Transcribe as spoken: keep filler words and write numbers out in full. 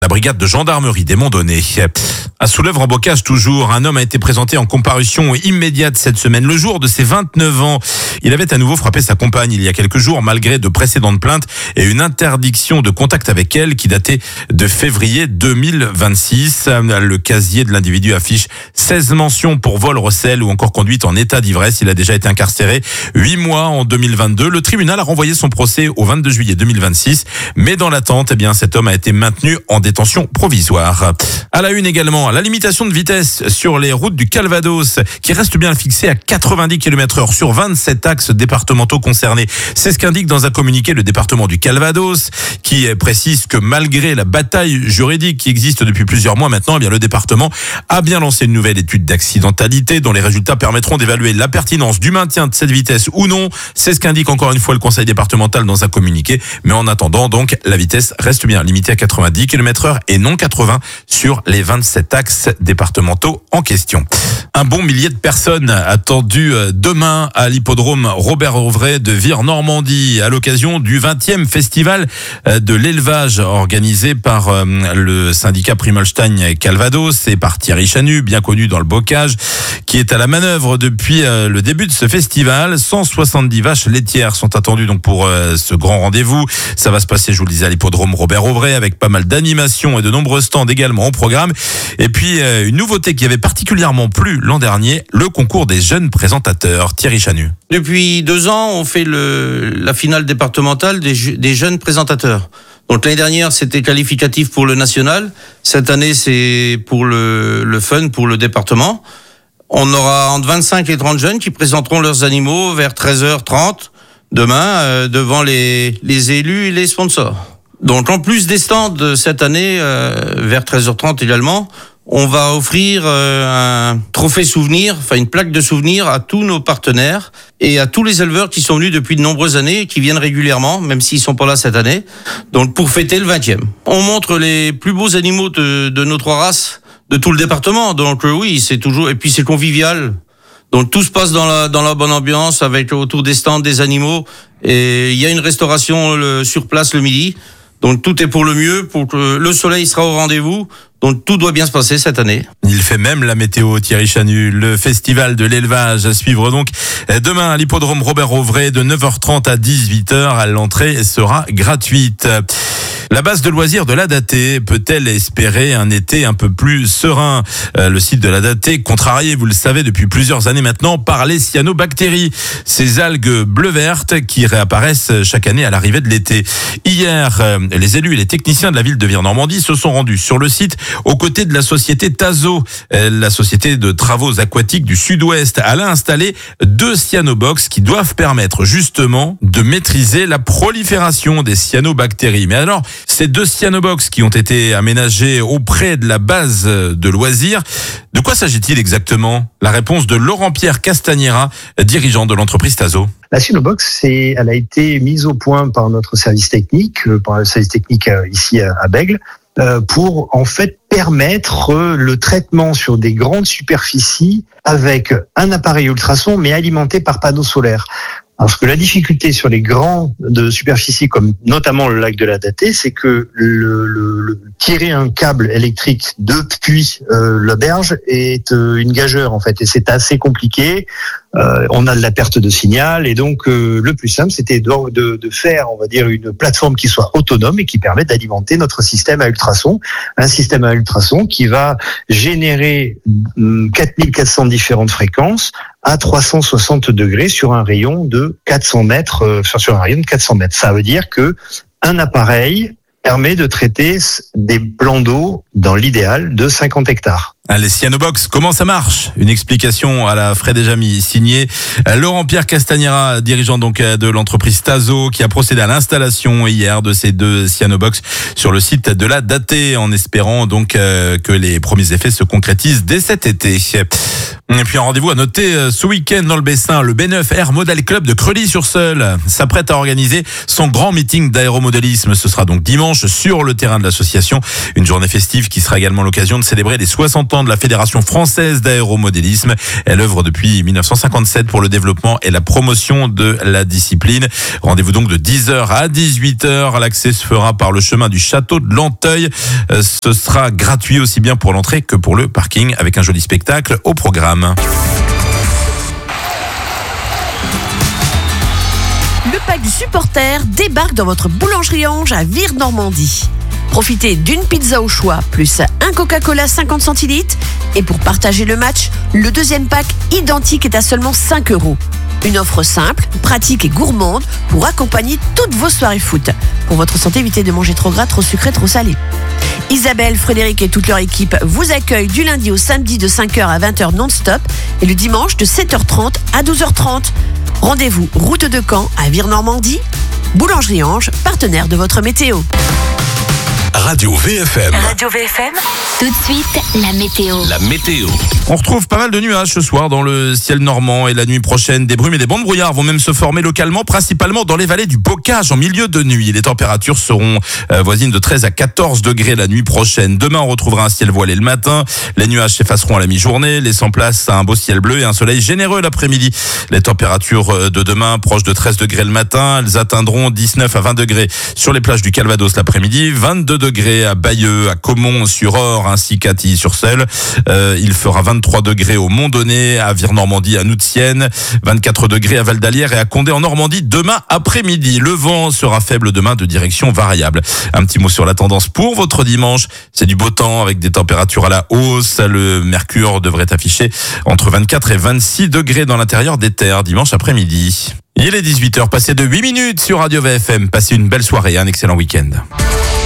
La brigade de gendarmerie des Monts-Donnés. À Soulèvre-en-Bocage toujours, un homme a été présenté en comparution immédiate cette semaine, le jour de ses vingt-neuf ans. Il avait à nouveau frappé sa compagne il y a quelques jours, malgré de précédentes plaintes et une interdiction de contact avec elle qui datait de février deux mille vingt-six. Le casier de l'individu affiche seize mentions pour vol, recel ou encore conduite en état d'ivresse. Il a déjà été incarcéré huit mois en deux mille vingt-deux. Le tribunal a renvoyé son procès au vingt-deux juillet deux mille vingt-six, mais dans l'attente, eh bien, cet homme a été maintenu en détention provisoire. À la une également, la limitation de vitesse sur les routes du Calvados qui reste bien fixée à quatre-vingt-dix kilomètres heure sur vingt-sept axes départementaux concernés. C'est ce qu'indique dans un communiqué le département du Calvados qui précise que malgré la bataille juridique qui existe depuis plusieurs mois maintenant, eh bien, le département a bien lancé une nouvelle étude d'accidentalité dont les résultats permettront d'évaluer la pertinence du maintien de cette vitesse ou non. C'est ce qu'indique encore une fois le conseil départemental dans un communiqué. Mais en attendant, donc, la vitesse reste bien limitée à quatre-vingt-dix kilomètres heure et non quatre-vingts sur les vingt-sept axes départementaux en question. Un bon millier de personnes attendues demain à l'hippodrome Robert Auvray de Vire-Normandie à l'occasion du vingtième festival de l'élevage organisé par le syndicat Primolstein Calvados et par Thierry Chanu, bien connu dans le bocage, qui est à la manœuvre depuis le début de ce festival. cent soixante-dix vaches laitières sont attendues donc pour ce grand rendez-vous. Ça va se passer, je vous le disais, à l'hippodrome Robert Auvray avec pas mal d'animations et de nombreux stands également au programme. Et puis une nouveauté qui avait particulièrement plu l'an dernier, le concours des jeunes présentateurs. Thierry Chanu. Depuis deux ans, on fait le, la finale départementale des, des jeunes présentateurs. Donc l'année dernière, c'était qualificatif pour le national. Cette année, c'est pour le, le fun, pour le département. On aura entre vingt-cinq et trente jeunes qui présenteront leurs animaux vers treize heures trente demain euh, devant les, les élus et les sponsors. Donc en plus des stands cette année, euh, vers treize heures trente également, on va offrir euh, un trophée souvenir, enfin une plaque de souvenir à tous nos partenaires et à tous les éleveurs qui sont venus depuis de nombreuses années et qui viennent régulièrement, même s'ils sont pas là cette année, donc pour fêter le vingtième. On montre les plus beaux animaux de, de nos trois races de tout le département, donc euh, oui, c'est toujours, et puis c'est convivial. Donc tout se passe dans la dans la bonne ambiance avec autour des stands des animaux et il y a une restauration le, sur place le midi. Donc tout est pour le mieux, pour que le soleil sera au rendez-vous. Donc tout doit bien se passer cette année. Il fait même la météo, Thierry Chanu. Le festival de l'élevage à suivre donc demain à l'hippodrome Robert Auvray de neuf heures trente à dix-huit heures. L'entrée sera gratuite. La base de loisirs de l'Adaté peut-elle espérer un été un peu plus serein? Le site de l'Adaté, contrarié, vous le savez, depuis plusieurs années maintenant, par les cyanobactéries, ces algues bleu-vertes qui réapparaissent chaque année à l'arrivée de l'été. Hier, les élus et les techniciens de la ville de Vire-Normandie se sont rendus sur le site aux côtés de la société Tazo, la société de travaux aquatiques du Sud-Ouest. Elle a installé deux cyanobox qui doivent permettre justement de maîtriser la prolifération des cyanobactéries. Mais alors, ces deux cyanobox qui ont été aménagées auprès de la base de loisirs, de quoi s'agit-il exactement? La réponse de Laurent-Pierre Castagnera, dirigeant de l'entreprise Tazo. La cyanobox, c'est, elle a été mise au point par notre service technique, par le service technique ici à Bègles, pour en fait permettre le traitement sur des grandes superficies avec un appareil ultrason mais alimenté par panneaux solaires. Parce que la difficulté sur les grands de superficie, comme notamment le lac de l'Adaté, c'est que le, le, le tirer un câble électrique depuis euh, la berge est euh, une gageure en fait, et c'est assez compliqué. Euh, on a de la perte de signal, et donc euh, le plus simple, c'était de, de, de faire, on va dire, une plateforme qui soit autonome et qui permette d'alimenter notre système à ultrasons, un système à ultrasons qui va générer quatre mille quatre cents différentes fréquences à trois cent soixante degrés sur un rayon de quatre cents mètres, euh, sur un rayon de quatre cents mètres. Ça veut dire que un appareil permet de traiter des plans d'eau, dans l'idéal, de cinquante hectares. Les cyanobox, comment ça marche? Une explication à la Fred et Jamy, signé Laurent-Pierre Castagnera, dirigeant donc de l'entreprise Tazo, qui a procédé à l'installation hier de ces deux cyanobox sur le site de la Daté, en espérant donc que les premiers effets se concrétisent dès cet été. Et puis un rendez-vous à noter ce week-end dans le Bessin, le B neuf Air Model Club de Creully-sur-Seulles s'apprête à organiser son grand meeting d'aéromodélisme. Ce sera donc dimanche sur le terrain de l'association. compétition. Une journée festive qui sera également l'occasion de célébrer les soixante ans de la Fédération française d'aéromodélisme. Elle œuvre depuis mille neuf cent cinquante-sept pour le développement et la promotion de la discipline. Rendez-vous donc de dix heures à dix-huit heures. L'accès se fera par le chemin du château de Lanteuil. Ce sera gratuit aussi bien pour l'entrée que pour le parking, avec un joli spectacle au programme. Le pack du supporter débarque dans votre boulangerie Ange à Vire-Normandie. Profitez d'une pizza au choix, plus un Coca-Cola cinquante centilitres. Et pour partager le match, le deuxième pack identique est à seulement cinq euros. Une offre simple, pratique et gourmande pour accompagner toutes vos soirées foot. Pour votre santé, évitez de manger trop gras, trop sucré, trop salé. Isabelle, Frédéric et toute leur équipe vous accueillent du lundi au samedi de cinq heures à vingt heures non-stop et le dimanche de sept heures trente à douze heures trente. Rendez-vous route de Caen à Vire-Normandie. Boulangerie Ange, partenaire de votre météo. Radio V F M. Radio V F M. Tout de suite, la météo. La météo. On retrouve pas mal de nuages ce soir dans le ciel normand et la nuit prochaine. Des brumes et des bancs de brouillard vont même se former localement, principalement dans les vallées du Bocage en milieu de nuit. Les températures seront euh, voisines de treize à quatorze degrés la nuit prochaine. Demain, on retrouvera un ciel voilé le matin. Les nuages s'effaceront à la mi-journée, laissant place à un beau ciel bleu et un soleil généreux l'après-midi. Les températures de demain proches de treize degrés le matin. Elles atteindront dix-neuf à vingt degrés sur les plages du Calvados l'après-midi. vingt-deux degrés à Bayeux, à Caumont-sur-Orge ainsi qu'à Tilly-sur-Seine. Euh, il fera vingt-trois degrés au Mont-Donné, à Vire-Normandie, à Noutienne, vingt-quatre degrés à Val-d'Alière et à Condé en Normandie demain après-midi. Le vent sera faible demain de direction variable. Un petit mot sur la tendance pour votre dimanche. C'est du beau temps avec des températures à la hausse. Le mercure devrait afficher entre vingt-quatre et vingt-six degrés dans l'intérieur des terres dimanche après-midi. Il est dix-huit heures, passé de huit minutes sur Radio V F M. Passez une belle soirée et un excellent week-end.